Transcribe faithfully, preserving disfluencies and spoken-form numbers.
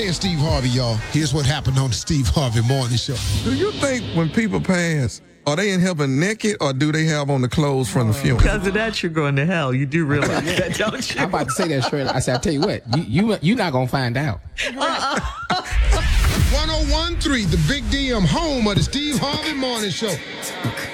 and Steve Harvey, y'all. Here's what happened on the Steve Harvey Morning Show. Do you think when people pass, are they in heaven naked or do they have on the clothes from the funeral? Because of that, you're going to hell. You do realize that, don't you? I'm about to say that straight. I said, I'll tell you what, you, you, you're not going to find out. one oh one point three, the Big D M, home of the Steve Harvey Morning Show.